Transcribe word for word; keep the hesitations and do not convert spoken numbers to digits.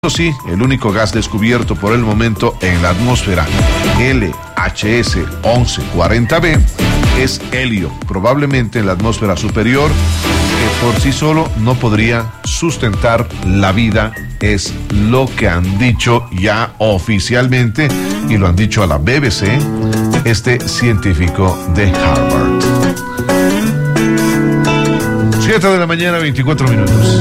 Sí, el único gas descubierto por el momento en la atmósfera, L H S once cuarenta b, es helio, probablemente en la atmósfera superior, que por sí solo no podría sustentar la vida, es lo que han dicho ya oficialmente, y lo han dicho a la B B C, este científico de Harvard. siete de la mañana, veinticuatro minutos.